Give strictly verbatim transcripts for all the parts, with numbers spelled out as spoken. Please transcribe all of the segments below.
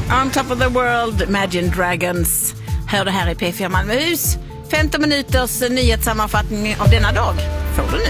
On top of the world, Imagine Dragons. Hör det här i P fyra Malmöhus. femton minuters nyhetssammanfattning av denna dag får du nu.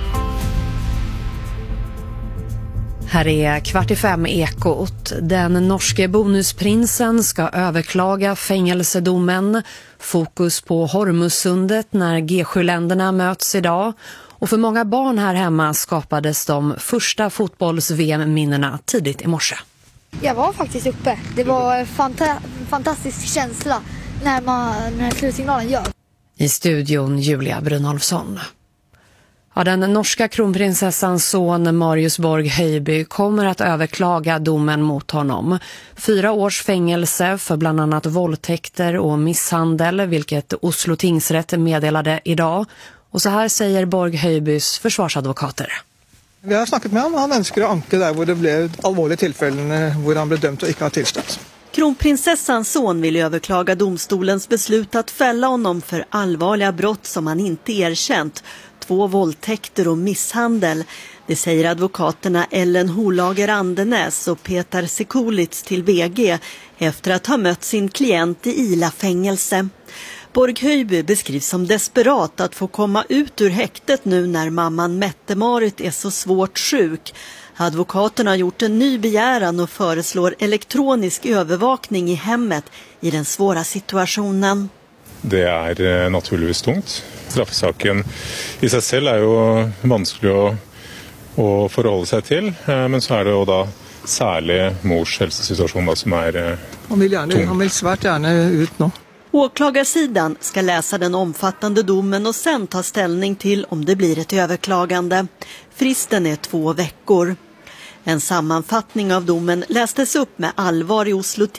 Här är kvart i fem Ekot. Den norske bonusprinsen ska överklaga fängelsedomen. Fokus på Hormuzsundet när G sju-länderna möts idag. Och för många barn här hemma skapades de första fotbolls-V M-minnena tidigt i morse. Jag var faktiskt uppe. Det var en fanta- fantastisk känsla när, man, när slutsignalen gör. I studion Julia Brynolfsson. Ja, den norska kronprinsessans son Marius Borg Höjby kommer att överklaga domen mot honom. Fyra års fängelse för bland annat våldtäkter och misshandel, vilket Oslo tingsrätt meddelade idag. Och så här säger Borg Höjbys försvarsadvokater. Vi har snackat med honom. Han önskar att anka där där det blev allvarliga tillfällen där han blev dömd och inte har tillstått. Kronprinsessans son vill överklaga domstolens beslut att fälla honom för allvarliga brott som han inte erkänt. Två våldtäkter och misshandel. Det säger advokaterna Ellen Holager Andenäs och Peter Sekulitz till V G efter att ha mött sin klient i Ila-fängelse. Borg Höjby beskrivs som desperat att få komma ut ur häktet nu när mamman Mette-Marit är så svårt sjuk. Advokaterna har gjort en ny begäran och föreslår elektronisk övervakning i hemmet i den svåra situationen. Det är naturligtvis tungt. Straffsaken i sig själv är ju vanskelig att, att förhålla sig till, men så är det ju då särskilt mors hälsosituation som är Han vill gärna, han vill svärt gärna ut nu. Åklagarsidan ska läsa den omfattande domen och sen ta ställning till om det blir ett överklagande. Fristen är två veckor. En sammanfattning av domen lästes upp med allvar i Oslo